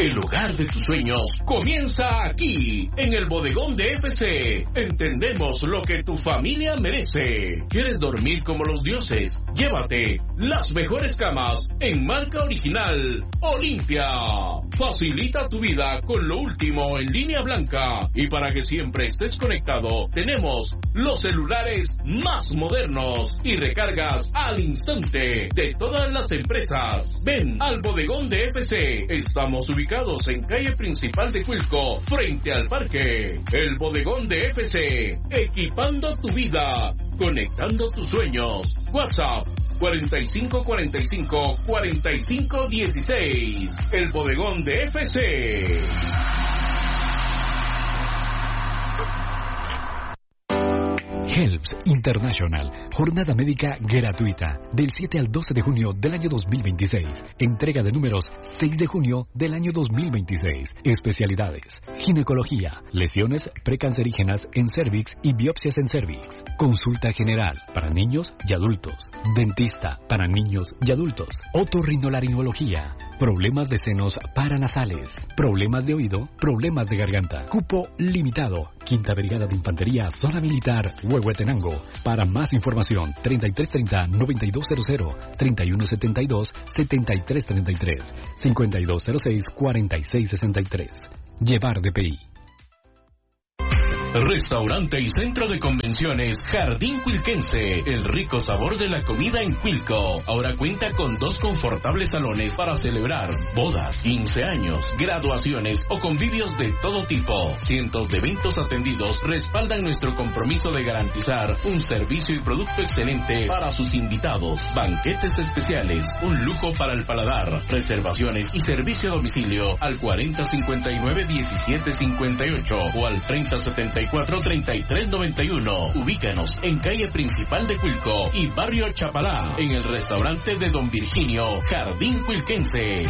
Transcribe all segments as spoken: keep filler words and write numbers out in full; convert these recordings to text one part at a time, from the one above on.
El hogar de tus sueños comienza aquí, en el Bodegón de F C. Entendemos lo que tu familia merece. ¿Quieres dormir como los dioses? Llévate las mejores camas en marca original Olimpia. Facilita tu vida con lo último en línea blanca. Y para que siempre estés conectado, tenemos los celulares más modernos y recargas al instante de todas las empresas. Ven al Bodegón de F C. Estamos ubicados en calle principal de Cuilco, frente al parque. El Bodegón de F C, equipando tu vida, conectando tus sueños. WhatsApp cuarenta y cinco cuarenta y cinco cuarenta y cinco dieciséis. El Bodegón de F C. Helps International, jornada médica gratuita, del siete al doce de junio del año dos mil veintiséis. Entrega de números seis de junio del año dos mil veintiséis. Especialidades: ginecología, lesiones precancerígenas en cervix y biopsias en cervix. Consulta general para niños y adultos. Dentista para niños y adultos. Otorrinolaringología. Problemas de senos paranasales, problemas de oído, problemas de garganta. Cupo limitado. Quinta Brigada de Infantería, Zona Militar, Huehuetenango. Para más información, treinta y tres treinta, noventa y dos cero cero, treinta y uno setenta y dos, setenta y tres treinta y tres, cincuenta y dos cero seis, cuarenta y seis sesenta y tres. Llevar D P I. Restaurante y Centro de Convenciones Jardín Cuilquense, el rico sabor de la comida en Cuilco. Ahora cuenta con dos confortables salones para celebrar bodas, quince años, graduaciones o convivios de todo tipo. Cientos de eventos atendidos respaldan nuestro compromiso de garantizar un servicio y producto excelente para sus invitados. Banquetes especiales, un lujo para el paladar. Reservaciones y servicio a domicilio al cuarenta cincuenta y nueve diecisiete cincuenta y ocho o al treinta setenta y cuatro treinta y tres noventa y uno. Ubícanos en calle principal de Cuilco y barrio Chapalá, en el restaurante de Don Virginio, Jardín Cuilquense.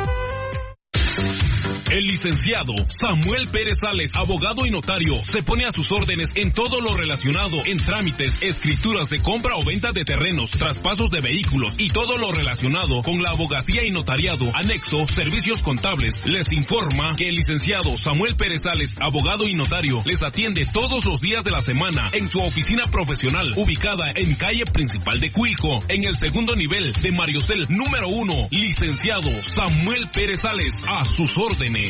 El licenciado Samuel Pérez Sales, abogado y notario, se pone a sus órdenes en todo lo relacionado en trámites, escrituras de compra o venta de terrenos, traspasos de vehículos y todo lo relacionado con la abogacía y notariado, anexo, servicios contables. Les informa que el licenciado Samuel Pérez Sales, abogado y notario, les atiende todos los días de la semana en su oficina profesional, ubicada en calle principal de Cuilco, en el segundo nivel de Mariocel número uno. Licenciado Samuel Pérez Sales, a sus órdenes.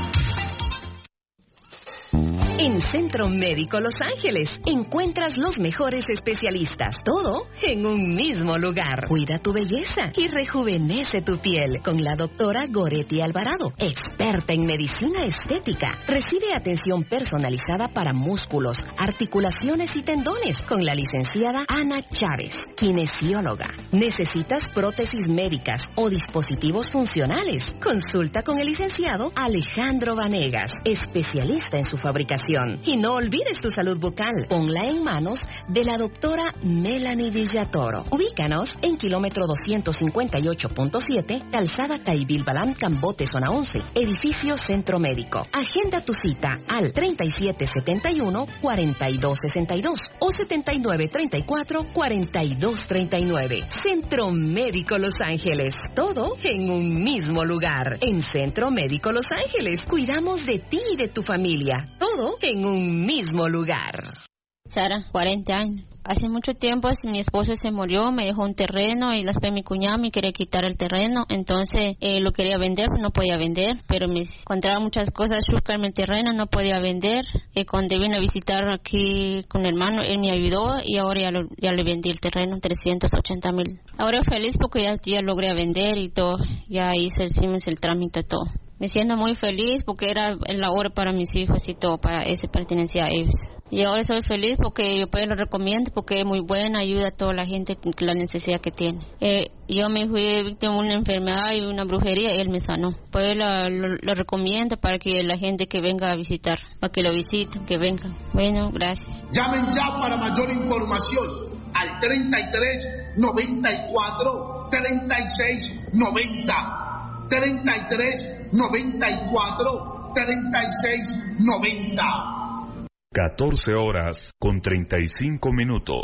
En Centro Médico Los Ángeles encuentras los mejores especialistas, todo en un mismo lugar. Cuida tu belleza y rejuvenece tu piel con la doctora Goretti Alvarado, experta en medicina estética. Recibe atención personalizada para músculos, articulaciones y tendones con la licenciada Ana Chávez, kinesióloga. ¿Necesitas prótesis médicas o dispositivos funcionales? Consulta con el licenciado Alejandro Vanegas, especialista en su fabricación. Y no olvides tu salud bucal. Ponla en manos de la doctora Melanie Villatoro. Ubícanos en kilómetro doscientos cincuenta y ocho punto siete, calzada Caibil Balán, Cambote, zona once, edificio Centro Médico. Agenda tu cita al treinta y siete setenta y uno, cuarenta y dos sesenta y dos o setenta y nueve treinta y cuatro, cuarenta y dos treinta y nueve. Centro Médico Los Ángeles. Todo en un mismo lugar. En Centro Médico Los Ángeles cuidamos de ti y de tu familia. Todo en un mismo lugar. Sara, cuarenta años. Hace mucho tiempo mi esposo se murió, me dejó un terreno y después mi cuñada me quería quitar el terreno, entonces eh, lo quería vender, no podía vender, pero me encontraba muchas cosas, buscarme el terreno, no podía vender. Y cuando vine a visitar aquí con mi hermano, él me ayudó y ahora ya, lo, ya le vendí el terreno, trescientos ochenta mil. Ahora feliz porque ya, ya logré vender y todo, ya hice el, el trámite y todo. Me siento muy feliz porque era la hora para mis hijos y todo, para ese pertenencia a ellos. Y ahora soy feliz porque yo pues lo recomiendo porque es muy buena, ayuda a toda la gente con la necesidad que tiene. Eh, yo me fui víctima de una enfermedad y una brujería y él me sanó. Pues lo, lo, lo recomiendo para que la gente que venga a visitar, para que lo visiten, que vengan. Bueno, gracias. Llamen ya para mayor información al treinta y tres noventa y cuatro treinta y seis noventa. treinta y tres noventa y cuatro treinta y seis noventa. catorce horas con treinta y cinco minutos.